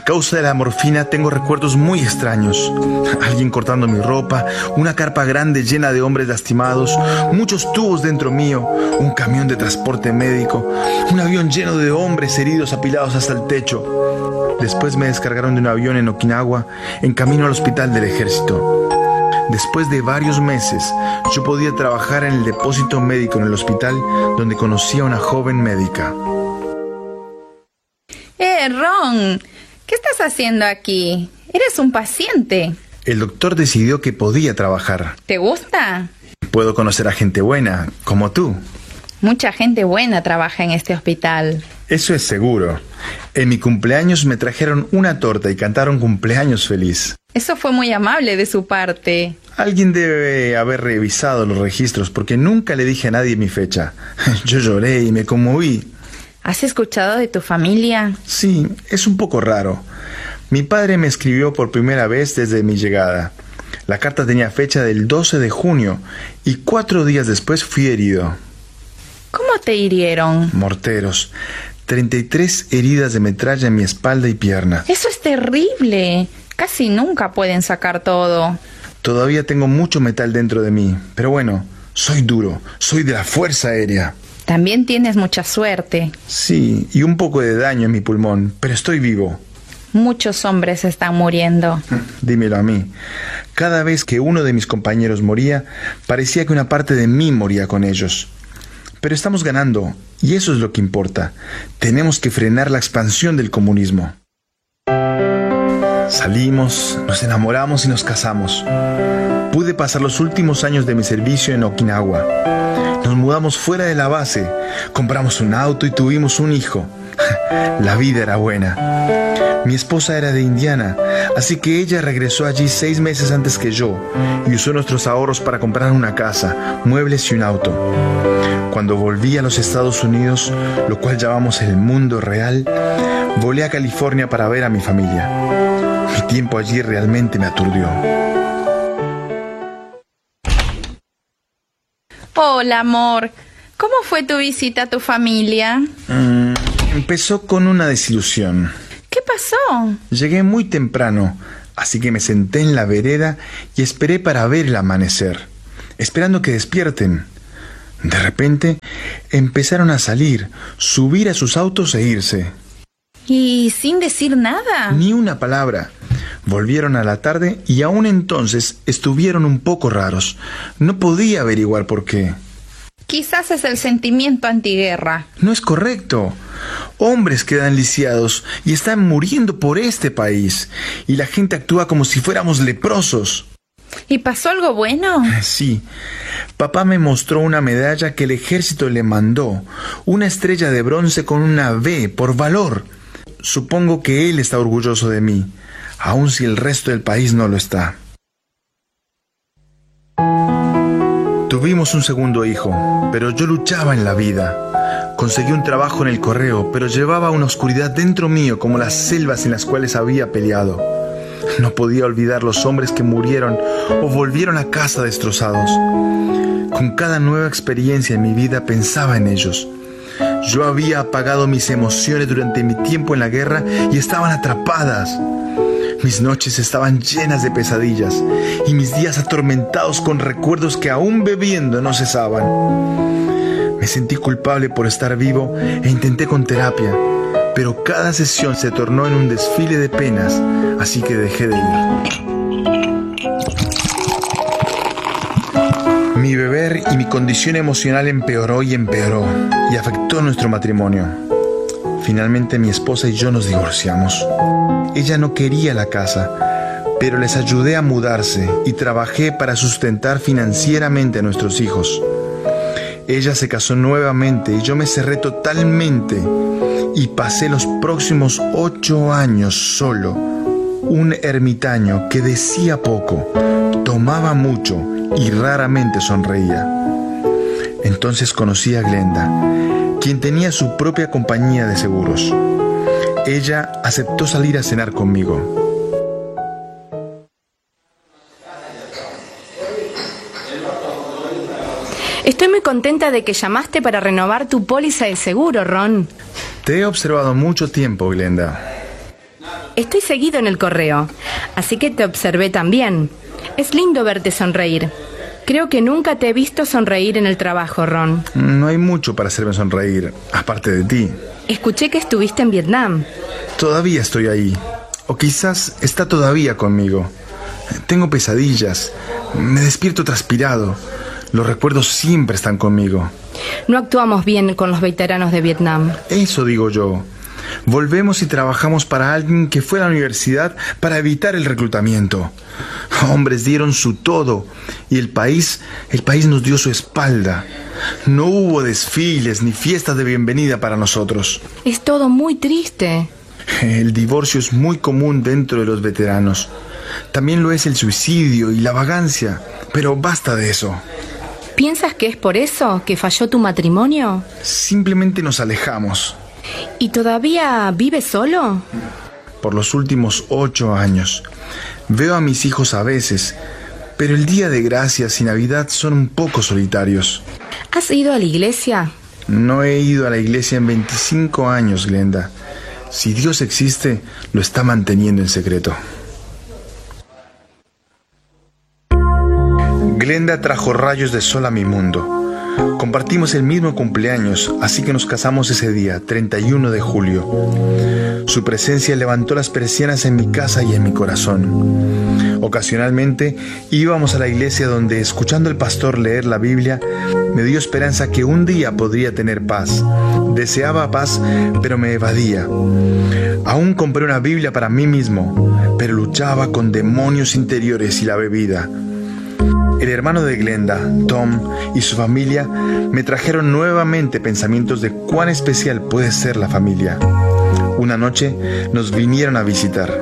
A causa de la morfina tengo recuerdos muy extraños. Alguien cortando mi ropa, una carpa grande llena de hombres lastimados, muchos tubos dentro mío, un camión de transporte médico, un avión lleno de hombres heridos apilados hasta el techo. Después me descargaron de un avión en Okinawa, en camino al hospital del ejército. Después de varios meses, yo podía trabajar en el depósito médico en el hospital, donde conocí a una joven médica. Ron, ¿qué estás haciendo aquí? Eres un paciente. El doctor decidió que podía trabajar. ¿Te gusta? Puedo conocer a gente buena, como tú. Mucha gente buena trabaja en este hospital. Eso es seguro. En mi cumpleaños me trajeron una torta y cantaron cumpleaños feliz. Eso fue muy amable de su parte. Alguien debe haber revisado los registros porque nunca le dije a nadie mi fecha. Yo lloré y me conmoví. ¿Has escuchado de tu familia? Sí, es un poco raro. Mi padre me escribió por primera vez desde mi llegada. La carta tenía fecha del 12 de junio y 4 días después fui herido. ¿Cómo te hirieron? Morteros. 33 heridas de metralla en mi espalda y pierna. Eso es terrible. Casi nunca pueden sacar todo. Todavía tengo mucho metal dentro de mí, pero bueno, soy duro, soy de la Fuerza Aérea. También tienes mucha suerte. Sí, y un poco de daño en mi pulmón, pero estoy vivo. Muchos hombres están muriendo. Dímelo a mí. Cada vez que uno de mis compañeros moría, parecía que una parte de mí moría con ellos. Pero estamos ganando, y eso es lo que importa. Tenemos que frenar la expansión del comunismo. Salimos, nos enamoramos y nos casamos. Pude pasar los últimos años de mi servicio en Okinawa. Nos mudamos fuera de la base, compramos un auto y tuvimos un hijo. La vida era buena. Mi esposa era de Indiana, así que ella regresó allí 6 meses antes que yo y usó nuestros ahorros para comprar una casa, muebles y un auto. Cuando volví a los Estados Unidos, lo cual llamamos el mundo real, volé a California para ver a mi familia. Mi tiempo allí realmente me aturdió. Hola, amor. ¿Cómo fue tu visita a tu familia? Empezó con una desilusión. ¿Qué pasó? Llegué muy temprano, así que me senté en la vereda y esperé para ver el amanecer, esperando que despierten. De repente, empezaron a salir, subir a sus autos e irse. ¿Y sin decir nada? Ni una palabra. Volvieron a la tarde y aún entonces estuvieron un poco raros. No podía averiguar por qué. Quizás es el sentimiento antiguerra. No es correcto. Hombres quedan lisiados y están muriendo por este país. Y la gente actúa como si fuéramos leprosos. ¿Y pasó algo bueno? Sí. Papá me mostró una medalla que el ejército le mandó. Una estrella de bronce con una V por valor. Supongo que él está orgulloso de mí, aun si el resto del país no lo está. Tuvimos un segundo hijo, pero yo luchaba en la vida. Conseguí un trabajo en el correo, pero llevaba una oscuridad dentro mío como las selvas en las cuales había peleado. No podía olvidar los hombres que murieron o volvieron a casa destrozados. Con cada nueva experiencia en mi vida pensaba en ellos. Yo había apagado mis emociones durante mi tiempo en la guerra y estaban atrapadas. Mis noches estaban llenas de pesadillas y mis días atormentados con recuerdos que aún bebiendo no cesaban. Me sentí culpable por estar vivo e intenté con terapia, pero cada sesión se tornó en un desfile de penas, así que dejé de ir. Mi beber y mi condición emocional empeoró y afectó nuestro matrimonio. Finalmente mi esposa y yo nos divorciamos. Ella no quería la casa, pero les ayudé a mudarse y trabajé para sustentar financieramente a nuestros hijos. Ella se casó nuevamente y yo me cerré totalmente y pasé los próximos 8 años solo, un ermitaño que decía poco, tomaba mucho y raramente sonreía. Entonces conocí a Glenda, quien tenía su propia compañía de seguros. Ella aceptó salir a cenar conmigo. Estoy muy contenta de que llamaste para renovar tu póliza de seguro, Ron. Te he observado mucho tiempo, Glenda. Estoy seguido en el correo, así que te observé también. Es lindo verte sonreír. Creo que nunca te he visto sonreír en el trabajo, Ron. No hay mucho para hacerme sonreír, aparte de ti. Escuché que estuviste en Vietnam. Todavía estoy ahí. O quizás está todavía conmigo. Tengo pesadillas. Me despierto transpirado. Los recuerdos siempre están conmigo. No actuamos bien con los veteranos de Vietnam. Eso digo yo. Volvemos y trabajamos para alguien que fue a la universidad para evitar el reclutamiento. Hombres dieron su todo y el país nos dio su espalda. No hubo desfiles ni fiestas de bienvenida para nosotros. Es todo muy triste. El divorcio es muy común dentro de los veteranos. También lo es el suicidio y la vagancia, pero basta de eso. ¿Piensas que es por eso que falló tu matrimonio? Simplemente nos alejamos. ¿Y todavía vives solo? Por los últimos 8 años. Veo a mis hijos a veces, pero el Día de Gracias y Navidad son un poco solitarios. ¿Has ido a la iglesia? No he ido a la iglesia en 25 años, Glenda. Si Dios existe, lo está manteniendo en secreto. Glenda trajo rayos de sol a mi mundo. Compartimos el mismo cumpleaños, así que nos casamos ese día, 31 de julio. Su presencia levantó las persianas en mi casa y en mi corazón. Ocasionalmente íbamos a la iglesia donde, escuchando al pastor leer la Biblia, me dio esperanza que un día podría tener paz. Deseaba paz, pero me evadía. Aún compré una Biblia para mí mismo, pero luchaba con demonios interiores y la bebida. El hermano de Glenda, Tom, y su familia me trajeron nuevamente pensamientos de cuán especial puede ser la familia. Una noche nos vinieron a visitar.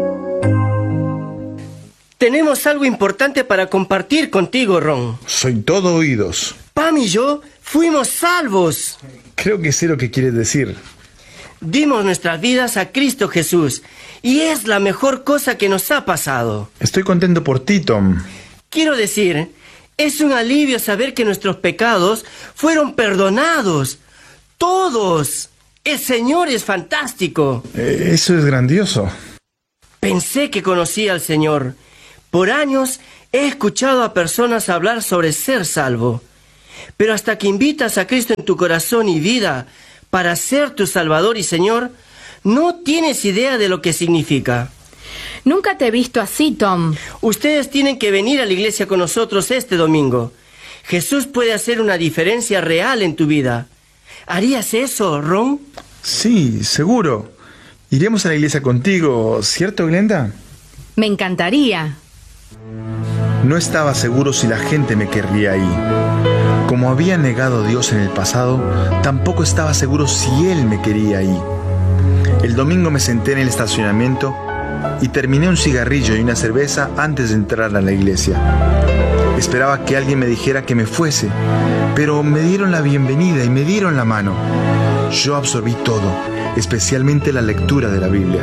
Tenemos algo importante para compartir contigo, Ron. Soy todo oídos. Pam y yo fuimos salvos. Creo que sé lo que quieres decir. Dimos nuestras vidas a Cristo Jesús y es la mejor cosa que nos ha pasado. Estoy contento por ti, Tom. Quiero decir, es un alivio saber que nuestros pecados fueron perdonados. ¡Todos! El Señor es fantástico. Eso es grandioso. Pensé que conocía al Señor. Por años he escuchado a personas hablar sobre ser salvo. Pero hasta que invitas a Cristo en tu corazón y vida para ser tu Salvador y Señor, no tienes idea de lo que significa. Nunca te he visto así, Tom. Ustedes tienen que venir a la iglesia con nosotros este domingo. Jesús puede hacer una diferencia real en tu vida. ¿Harías eso, Ron? Sí, seguro. Iremos a la iglesia contigo, ¿cierto, Glenda? Me encantaría. No estaba seguro si la gente me querría ahí. Como había negado a Dios en el pasado, tampoco estaba seguro si Él me quería ahí. El domingo me senté en el estacionamiento y terminé un cigarrillo y una cerveza antes de entrar a la iglesia. Esperaba que alguien me dijera que me fuese, pero me dieron la bienvenida y me dieron la mano. Yo absorbí todo, especialmente la lectura de la Biblia.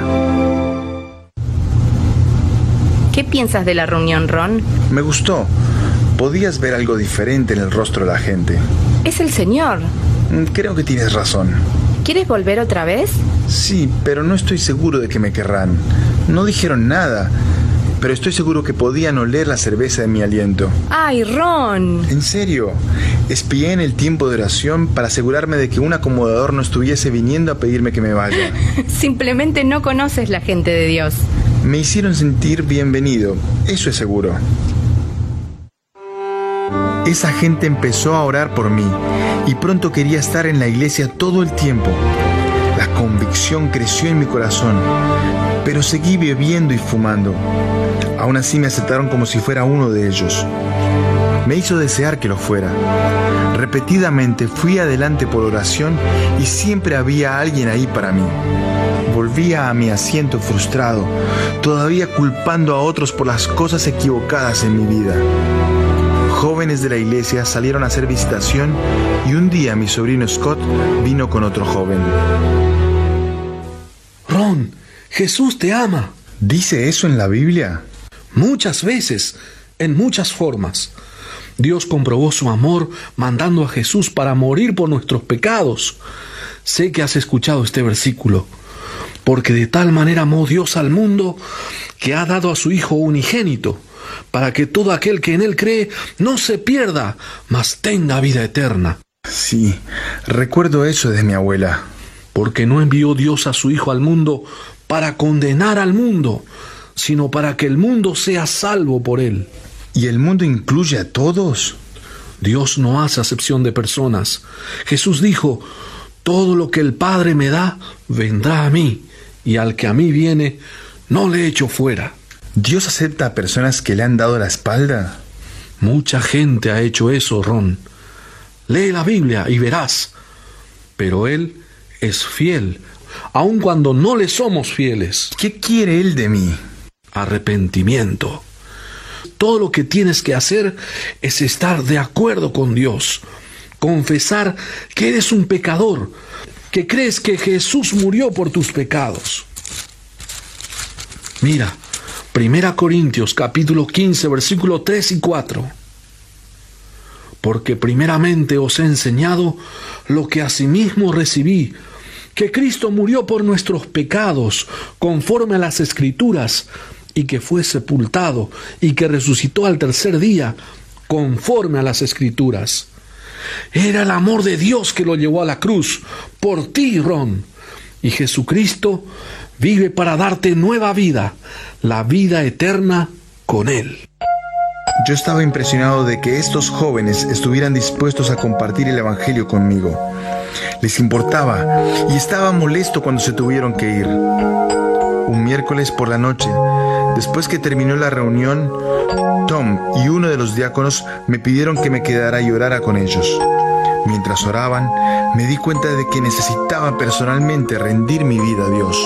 ¿Qué piensas de la reunión, Ron? Me gustó. Podías ver algo diferente en el rostro de la gente. Es el Señor. Creo que tienes razón. ¿Quieres volver otra vez? Sí, pero no estoy seguro de que me querrán. No dijeron nada, pero estoy seguro que podían oler la cerveza de mi aliento. ¡Ay, Ron! En serio, espié en el tiempo de oración para asegurarme de que un acomodador no estuviese viniendo a pedirme que me vaya. Simplemente no conoces la gente de Dios. Me hicieron sentir bienvenido, eso es seguro. Esa gente empezó a orar por mí y pronto quería estar en la iglesia todo el tiempo. La convicción creció en mi corazón, pero seguí bebiendo y fumando. Aún así me aceptaron como si fuera uno de ellos. Me hizo desear que lo fuera. Repetidamente fui adelante por oración y siempre había alguien ahí para mí. Volvía a mi asiento frustrado, todavía culpando a otros por las cosas equivocadas en mi vida. Jóvenes de la iglesia salieron a hacer visitación y un día mi sobrino Scott vino con otro joven. Ron, Jesús te ama. ¿Dice eso en la Biblia? Muchas veces, en muchas formas. Dios comprobó su amor mandando a Jesús para morir por nuestros pecados. Sé que has escuchado este versículo. Porque de tal manera amó Dios al mundo que ha dado a su Hijo unigénito, para que todo aquel que en Él cree no se pierda, mas tenga vida eterna. Sí, recuerdo eso de mi abuela. Porque no envió Dios a su Hijo al mundo para condenar al mundo, sino para que el mundo sea salvo por Él. ¿Y el mundo incluye a todos? Dios no hace acepción de personas. Jesús dijo: todo lo que el Padre me da, vendrá a mí, y al que a mí viene, no le echo fuera. ¿Dios acepta a personas que le han dado la espalda? Mucha gente ha hecho eso, Ron. Lee la Biblia y verás. Pero Él es fiel, aun cuando no le somos fieles. ¿Qué quiere Él de mí? Arrepentimiento. Todo lo que tienes que hacer es estar de acuerdo con Dios. Confesar que eres un pecador, que crees que Jesús murió por tus pecados. Mira, 1 Corintios capítulo 15, versículos 3 y 4. Porque primeramente os he enseñado lo que asimismo recibí, que Cristo murió por nuestros pecados, conforme a las Escrituras, y que fue sepultado, y que resucitó al tercer día, conforme a las Escrituras. Era el amor de Dios que lo llevó a la cruz, por ti, Ron. Y Jesucristo vive para darte nueva vida, la vida eterna con Él. Yo estaba impresionado de que estos jóvenes estuvieran dispuestos a compartir el Evangelio conmigo. Les importaba y estaba molesto cuando se tuvieron que ir. Un miércoles por la noche, después que terminó la reunión, Tom y uno de los diáconos me pidieron que me quedara y orara con ellos. Mientras oraban, me di cuenta de que necesitaba personalmente rendir mi vida a Dios.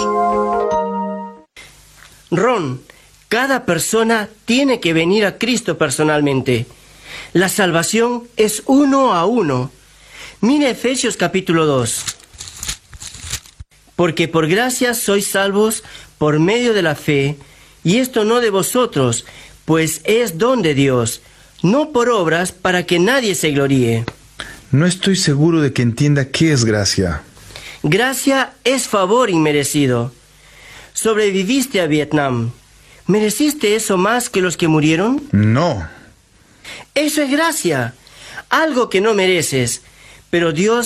Ron, cada persona tiene que venir a Cristo personalmente. La salvación es uno a uno. Mira Efesios capítulo 2. Porque por gracia sois salvos por medio de la fe, y esto no de vosotros, pues es don de Dios, no por obras para que nadie se gloríe. No estoy seguro de que entienda qué es gracia. Gracia es favor inmerecido. Sobreviviste a Vietnam. ¿Mereciste eso más que los que murieron? No. Eso es gracia, algo que no mereces, pero Dios